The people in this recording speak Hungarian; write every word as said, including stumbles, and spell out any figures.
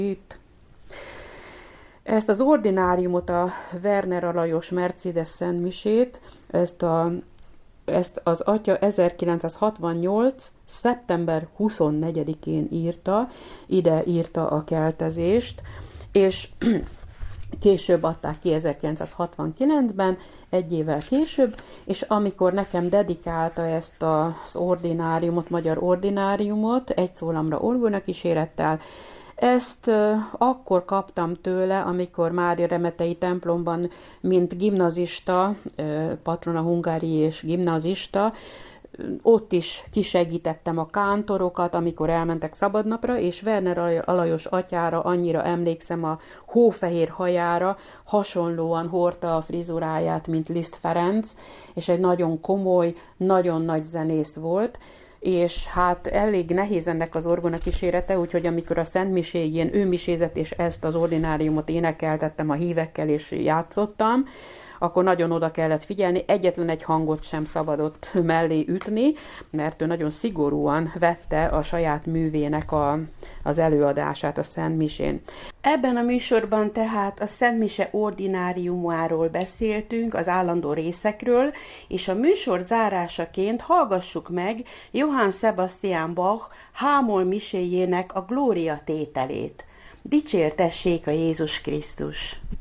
Itt. Ezt az ordináriumot, a Werner Alajos Mercedes szentmisét, ezt, a, ezt az atya ezerkilencszázhatvannyolc. szeptember huszonnegyedikén írta, ide írta a keltezést, és később adták ki ezerkilencszázhatvankilencben, egy évvel később, és amikor nekem dedikálta ezt az ordináriumot, magyar ordináriumot, egy szólamra orgonakísérettel, ezt uh, akkor kaptam tőle, amikor Mária Remetei templomban, mint gimnazista, uh, patrona hungári és gimnazista, ott is kisegítettem a kántorokat, amikor elmentek szabadnapra, és Werner Alajos atyára annyira emlékszem, a hófehér hajára hasonlóan hordta a frizuráját, mint Liszt Ferenc, és egy nagyon komoly, nagyon nagy zenész volt, és hát elég nehéz ennek az orgona kísérete, úgyhogy amikor a Szent Miséjén ő misézett, és ezt az ordináriumot énekeltettem a hívekkel, és játszottam, akkor nagyon oda kellett figyelni, egyetlen egy hangot sem szabadott mellé ütni, mert ő nagyon szigorúan vette a saját művének a, az előadását a Szent Misén. Ebben a műsorban tehát a Szent Mise ordináriumáról beszéltünk, az állandó részekről, és a műsor zárásaként hallgassuk meg Johann Sebastian Bach H-moll miséjének a Glória tételét. Dicsértessék a Jézus Krisztus!